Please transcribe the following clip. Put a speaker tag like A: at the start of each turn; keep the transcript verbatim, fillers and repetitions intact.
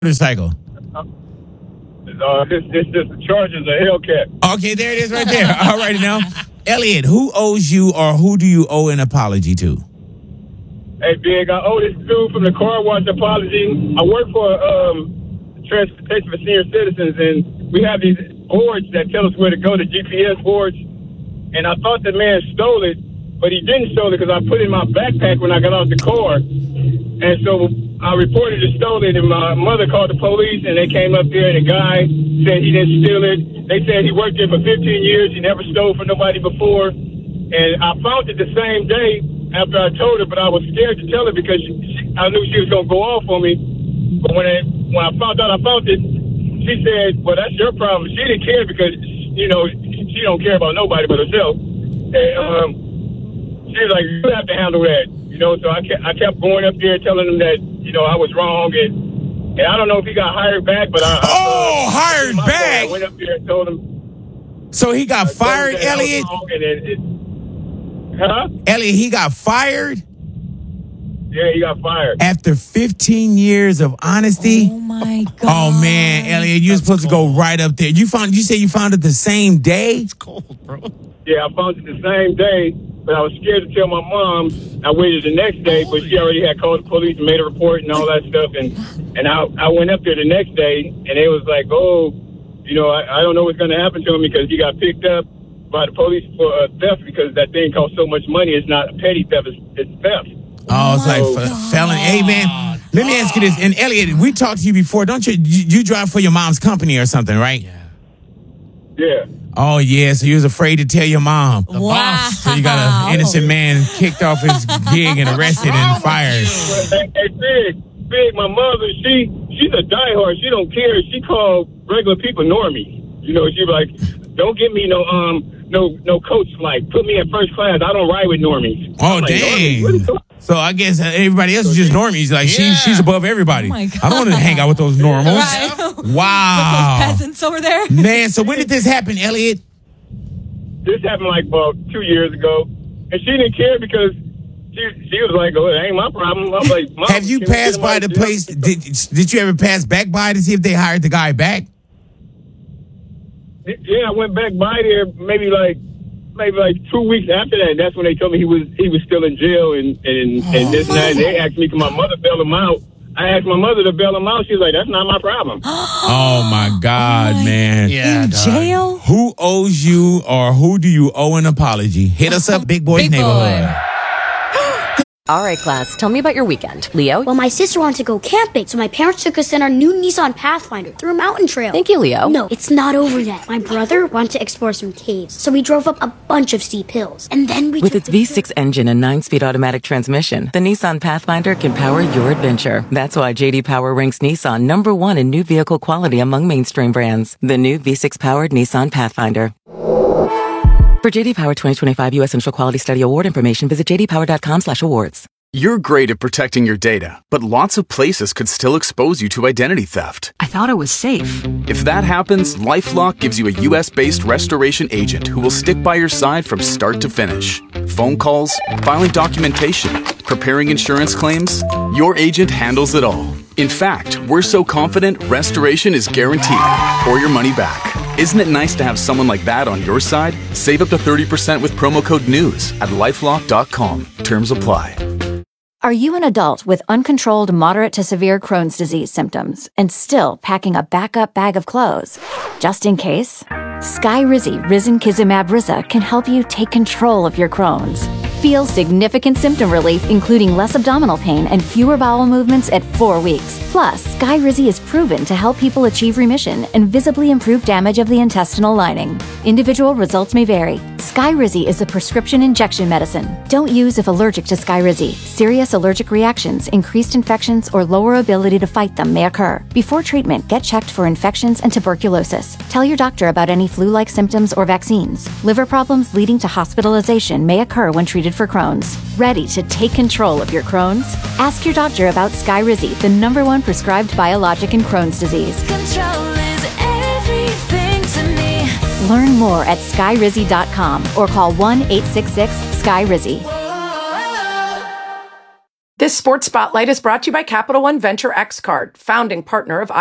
A: motorcycle?
B: Uh, this this just the Chargers, a Hellcat.
A: Okay, there it is right there. All righty now. Elliot, who owes you or who do you owe an apology to?
B: Hey, Big, I owe this dude from the car wash apology. I work for um, Transportation for Senior Citizens, and we have these boards that tell us where to go, the G P S boards. And I thought the man stole it, but he didn't steal it because I put it in my backpack when I got out the car. And so I reported it stolen, and my mother called the police, and they came up there, and the guy said he didn't steal it. They said he worked there for fifteen years. He never stole from nobody before. And I found it the same day after I told her, but I was scared to tell her because she, she, I knew she was going to go off on me. But when I, when I found out I found it, she said, well, that's your problem. She didn't care because, you know, she don't care about nobody but herself. And um, she was like, you have to handle that. You know, so I kept, I kept going up there telling him that, you know, I was wrong. And, and I don't know if he got hired back, but I...
A: Oh,
B: uh,
A: hired back?
B: I went up there and told him...
A: So he got fired, Elliot?
B: And it, it, huh?
A: Elliot, he got fired?
B: Yeah, he got fired.
A: After fifteen years of honesty?
C: Oh, my God.
A: Oh, man, Elliot, you're supposed cold. to go right up there. You found, you say you found it the same day?
D: It's cold, bro.
B: Yeah, I found it the same day, but I was scared to tell my mom. I waited the next day, but she already had called the police and made a report and all that stuff. And, and I, I went up there the next day, and it was like, oh, you know, I, I don't know what's going to happen to him because he got picked up by the police for uh, theft because that thing costs so much money. It's not a petty theft, it's, it's theft.
A: Oh, it's like f- felon. Hey, man, let me ask you this. And Elliot, we talked to you before. Don't you, you, you drive for your mom's company or something, right?
D: Yeah.
B: Yeah.
A: Oh, yeah, so you was afraid to tell your mom.
C: The wow.
A: So you got an innocent man kicked off his gig and arrested and fired.
B: Hey, hey, Big, Big, my mother, she she's a diehard. She don't care. She called regular people normies. You know, she like, don't give me no um no no coach flight. Put me in first class. I don't ride with normies.
A: Oh,
B: like,
A: dang.
B: normies?
A: So I guess everybody else is just normies. Like,
D: Yeah.
A: she, she's above everybody.
C: Oh my God.
A: I don't want to hang out with those normals.
C: Right.
A: Wow.
C: With those peasants over there.
A: Man, so when did this happen, Elliot?
B: This happened like about two years ago, and she didn't care because she she was like, "Oh, it ain't my problem." I'm like, Mom,
A: Have you
B: can we
A: passed
B: get
A: by
B: him
A: the
B: out of
A: place?
B: jail?
A: Did, did you ever pass back by to see if they hired the guy back?
B: Yeah, I went back by there maybe like maybe like two weeks after that. That's when they told me he was he was still in jail and and, and this and that. And they asked me, "Can my mother bail him out?" I asked my mother to bail him out. She was like, "That's not my problem."
A: Oh, my God,
C: Oh my-
A: man.
D: Yeah,
C: In
D: dog.
C: jail?
A: Who owes you or who do you owe an apology? Hit us up, Big Boys
C: Big
A: Neighborhood.
C: boy.
E: All right, class, tell me about your weekend. Leo?
F: Well, my sister wanted to go camping, so my parents took us in our new Nissan Pathfinder through a mountain trail.
E: Thank you, Leo.
F: No, it's not over yet. My brother wanted to explore some caves, so we drove up a bunch of steep hills. And then we
G: With
F: took
G: its
F: the
G: V six engine and nine-speed automatic transmission, the Nissan Pathfinder can power your adventure. That's why J D Power ranks Nissan number one in new vehicle quality among mainstream brands. The new V six-powered Nissan Pathfinder. For J D Power twenty twenty-five U S Central Quality Study Award information, visit j d power dot com slash awards.
H: You're great at protecting your data, but lots of places could still expose you to identity theft.
I: I thought it was safe.
H: If that happens, LifeLock gives you a U S-based restoration agent who will stick by your side from start to finish. Phone calls, filing documentation, preparing insurance claims, your agent handles it all. In fact, we're so confident restoration is guaranteed or your money back. Isn't it nice to have someone like that on your side? Save up to thirty percent with promo code NEWS at lifelock dot com. Terms apply.
J: Are you an adult with uncontrolled moderate to severe Crohn's disease symptoms and still packing a backup bag of clothes? Just in case? Skyrizi Risankizumab Riza can help you take control of your Crohn's. Feel significant symptom relief, including less abdominal pain and fewer bowel movements at four weeks. Plus, Skyrizi is proven to help people achieve remission and visibly improve damage of the intestinal lining. Individual results may vary. Skyrizi is a prescription injection medicine. Don't use if allergic to Skyrizi. Serious allergic reactions, increased infections, or lower ability to fight them may occur. Before treatment, get checked for infections and tuberculosis. Tell your doctor about any flu-like symptoms or vaccines. Liver problems leading to hospitalization may occur when treated for Crohn's. Ready to take control of your Crohn's? Ask your doctor about Skyrizi, the number one prescribed biologic in Crohn's disease.
K: Control is everything to me.
J: Learn more at skyrizi dot com or call one eight six six, S K Y R I Z I.
C: This Sports Spotlight is brought to you by Capital One Venture X Card, founding partner of